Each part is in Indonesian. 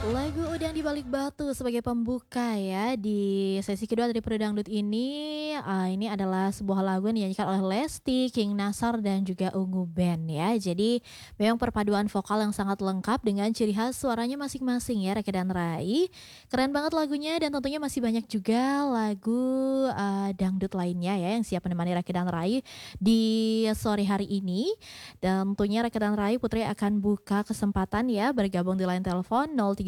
Lagu Udang di Balik Batu sebagai pembuka ya di sesi kedua dari Pedangdut ini. Ini adalah sebuah lagu yang dinyanyikan oleh Lesti, King Nasar dan juga Ungu Band ya. Jadi memang perpaduan vokal yang sangat lengkap dengan ciri khas suaranya masing-masing ya Reke dan Rai. Keren banget lagunya dan tentunya masih banyak juga lagu dangdut lainnya ya yang siap menemani Reke dan Rai di sore hari ini. Dan tentunya Reke dan Rai Putri akan buka kesempatan ya bergabung di line telepon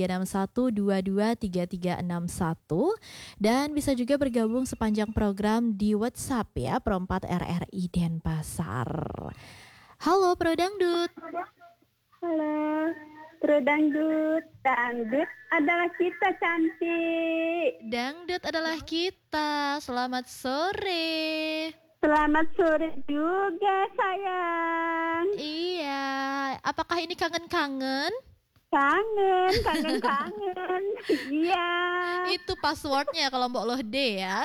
0361223361 dan bisa juga bergabung sepanjang program di WhatsApp ya Pro 4 RRI Denpasar. Halo Pro Dangdut. Halo, Pro Dangdut. Dangdut adalah kita cantik. Dangdut adalah kita. Selamat sore. Selamat sore juga sayang. Iya, apakah ini kangen-kangen? Kangen. Iya. Itu passwordnya kalau Mbok Lohde ya.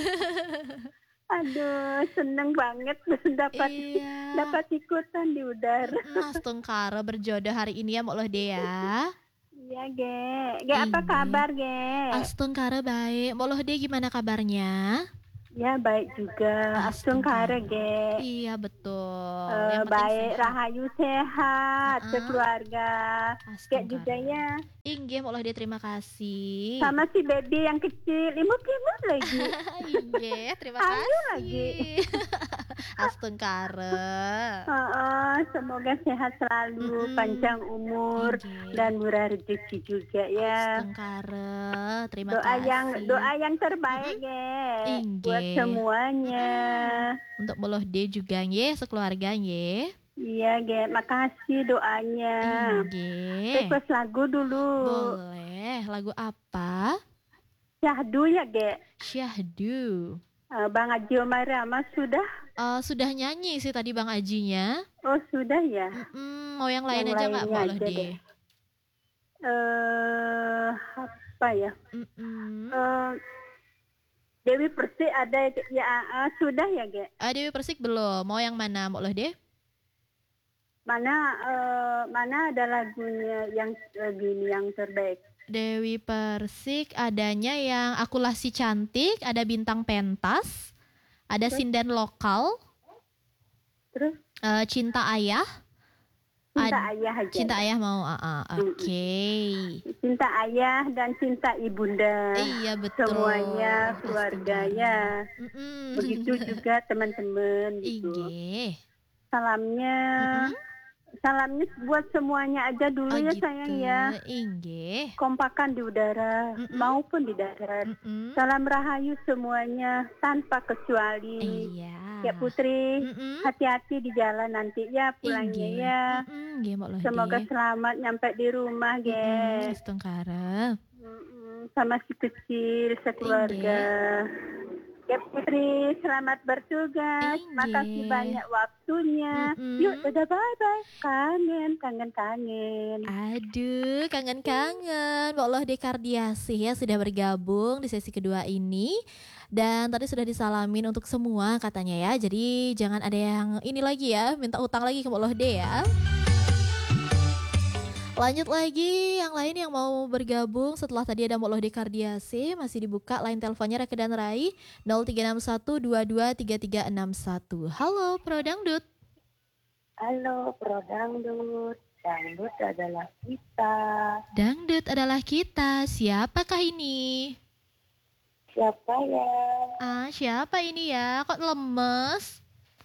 Aduh, seneng banget dapat ikutan di udara. Mas Tungkara berjodoh hari ini ya Mbok Lohde ya. Iya, Ge apa kabar, Ge? Astungkara baik. Mbok Lohde gimana kabarnya? Ya, baik juga. Astungkara, Ge. Iya, betul. Baik, Rahayu sehat, sekeluarga. Kayak juga ya. Inggih, Mbok Lohde terima kasih. Sama si baby yang kecil, imut-imut lagi. Inggih, terima kasih. Lagi. Astungkara. Semoga sehat selalu, panjang umur dan murah rezeki juga ya. Astungkara, terima kasih. Doa yang terbaik ya buat semuanya. Untuk Mbok Lohde juga nggih, sekeluarga nggih. Iya, Ge, makasih doanya. Request lagu dulu. Boleh, lagu apa? Syahdu ya, Ge. Syahdu. Bang Aji Omar Rama sudah? Sudah nyanyi sih tadi Bang Ajinya. Oh, sudah ya? Mau yang lain aja nggak Mbak Lohde? Apa ya? Dewi Persik ada ya, sudah ya, Ge? Dewi Persik belum. Mau yang mana Mbak Lohde? Mana ada lagunya yang gini yang terbaik? Dewi Persik adanya yang Akulah Si Cantik, ada Bintang Pentas, ada Sinden Lokal, terus Cinta Ayah. Ayah aja. Cinta Ayah mau, oke. Cinta Ayah dan Cinta Ibunda. Iya betul. Semuanya keluarganya. Begitu juga teman-teman gitu. Salamnya buat semuanya aja dulu ya gitu. Sayang ya. Kompakan di udara maupun di darat. Salam rahayu semuanya tanpa kecuali. Ya Putri, hati-hati di jalan nanti ya pulangnya ya. Semoga selamat nyampe di rumah, Ge. Sama si kecil sekeluarga. Ya Putri, selamat bertugas. Makasih banyak waktunya. Yuk, udah bye-bye. Kangen. Aduh, kangen. Mbak Lohde Kardiasih ya sudah bergabung di sesi kedua ini. Dan tadi sudah disalamin untuk semua katanya ya. Jadi jangan ada yang ini lagi ya, minta utang lagi ke Mbak Lohde ya. Lanjut lagi, yang lain yang mau bergabung setelah tadi ada Mbok Lohde Kardiasih, masih dibuka line teleponnya Reke dan Rai 0361223361. Halo Pro Dangdut. Halo Pro Dangdut. Dangdut adalah kita. Dangdut adalah kita. Siapakah ini? Siapa ya? Siapa ini ya? Kok lemes?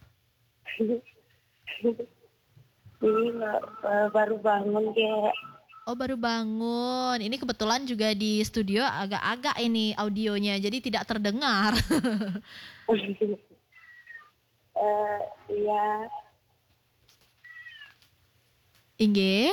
Ini baru bangun ya. Oh baru bangun. Ini kebetulan juga di studio agak-agak ini audionya, jadi tidak terdengar. Iya. Inge?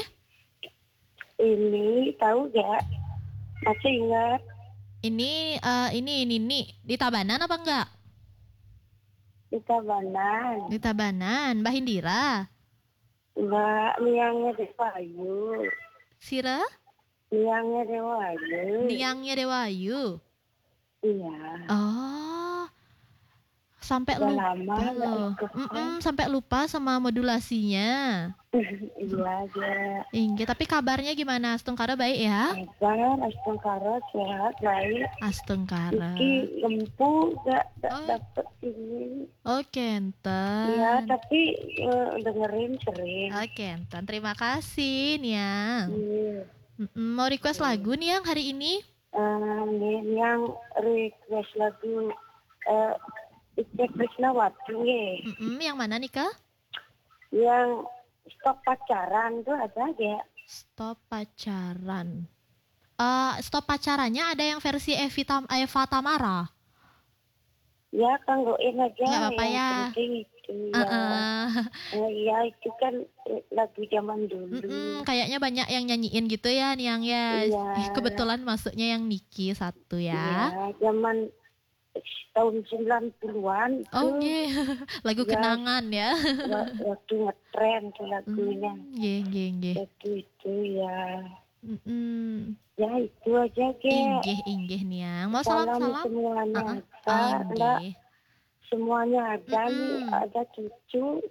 Ini tahu gak? Masih ingat? Ini di Tabanan apa enggak? Di Tabanan. Di Tabanan, Mbak Hindira. Mbak Niangnya Dewayu. Sira? Niangnya Dewayu. Niangnya Dewayu. Iya. Oh. Sampai Udah lupa lama loh. ikut Sampai lupa sama modulasinya. Iya aja. Inggih, tapi kabarnya gimana? Astungkara baik ya? Kabar Astungkara sehat baik. Astungkara. Iki lempu gak dapet ini. Enten. Iya, tapi dengerin sering. Enten. Terima kasih, Niang. Iya. Mau request lagu nih yang hari ini? Yang request lagu Ica Trisnawati. Yang mana nih, Kak? Yang Stop Pacaran tuh ada gak? Stop Pacaran. Stop Pacarannya ada yang versi Eva Tamara. Ya, kanggoin aja. Nggak apa-apa ya. Itu ya itu kan lagu zaman dulu. Kayaknya banyak yang nyanyiin gitu ya, Niang ya. Iya. Kebetulan masuknya yang Niki satu ya. Iya, zaman tahun 90-an. Lagu kenangan ya. Waktu ngetren tuh lagunya. Waktu itu ya. Ya itu aja Inggih Niang. Mau salam-salam semuanya. Semuanya ada nih, ada cucu.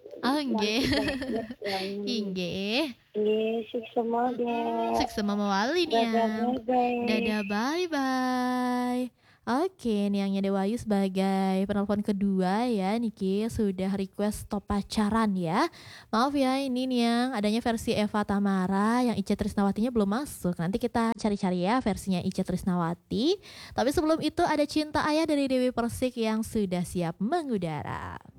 Inggih. Sukses semua deh. Sukses mawali Niang. Dadah bye. Oke, Niangnya Dewayu sebagai penelpon kedua ya, Niki sudah request Stop Pacaran ya. Maaf ya, ini Niang adanya versi Eva Tamara, yang Ica Trisnawatinya belum masuk. Nanti kita cari-cari ya versinya Ica Trisnawati. Tapi sebelum itu ada Cinta Ayah dari Dewi Persik yang sudah siap mengudara.